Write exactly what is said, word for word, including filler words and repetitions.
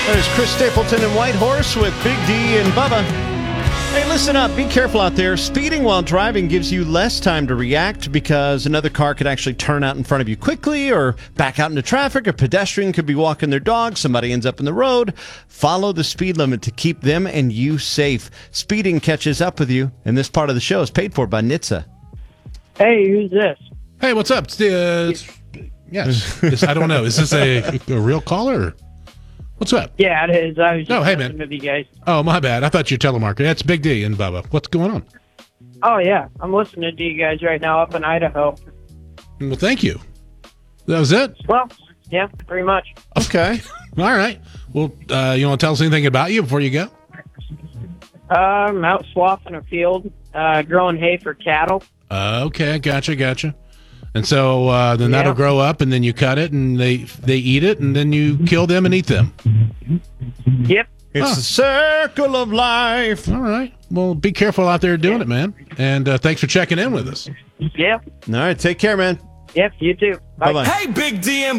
There's Chris Stapleton and Whitehorse with Big D and Bubba. Hey, listen up. Be careful out there. Speeding while driving gives you less time to react because another car could actually turn out in front of you quickly or back out into traffic. A pedestrian could be walking their dog. Somebody ends up in the road. Follow the speed limit to keep them and you safe. Speeding catches up with you, and this part of the show is paid for by N H T S A. Hey, who's this? Hey, what's up? It's, uh, it's, yes. It's, I don't know. Is this a, a real caller? Or? What's up? Yeah, it is. I was just oh, hey, listening man. to you guys. Oh, my bad. I thought you were telemarketer. That's Big D and Bubba. What's going on? Oh, yeah. I'm listening to you guys right now up in Idaho. Well, thank you. That was it? Well, yeah, pretty much. Okay. All right. Well, uh, you want to tell us anything about you before you go? Uh, I'm out swathing a field, uh, growing hay for cattle. Uh, okay. Gotcha. Gotcha. And so uh, then Yeah. that'll grow up, and then you cut it, and they they eat it, and then you kill them and eat them. Yep. It's Huh. the circle of life. All right. Well, be careful out there doing it, man. And uh, thanks for checking in with us. Yep. All right, take care, man. Yep, you too. Bye. Bye-bye. Hey, Big D and